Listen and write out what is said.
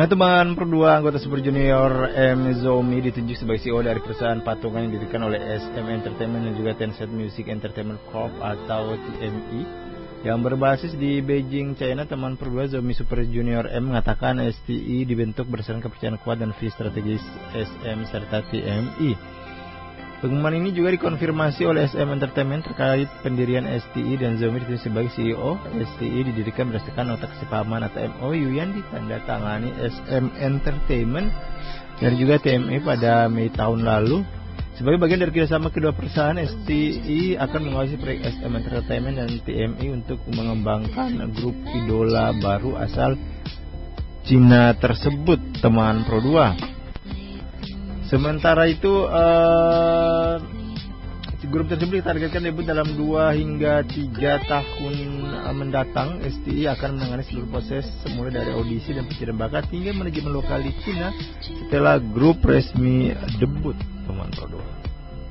teman Pro2, anggota Super Junior M Zomi ditunjuk sebagai CEO dari perusahaan patungan yang didirikan oleh SM Entertainment dan juga Tencent Music Entertainment Corp atau TME yang berbasis di Beijing, China. Teman Pro2 Zomi Super Junior M mengatakan STI dibentuk berdasarkan kepercayaan kuat dan visi strategis SM serta TME. Pengumuman ini juga dikonfirmasi oleh SM Entertainment terkait pendirian STI dan Zomi ditunjuk sebagai CEO. STI didirikan berdasarkan nota kesepahaman atau MOU yang ditandatangani SM Entertainment dan juga TME pada Mei tahun lalu. Sebagai bagian dari kerjasama kedua perusahaan, STI akan mengawasi proyek SM Entertainment dan TME untuk mengembangkan grup idola baru asal Cina tersebut, teman Pro2. Sementara itu grup tersebut ditargetkan debut dalam 2 hingga 3 tahun mendatang. STI akan menangani seluruh proses mulai dari audisi dan pencarian bakat hingga manajemen lokal di Cina setelah grup resmi debut, teman Pro2.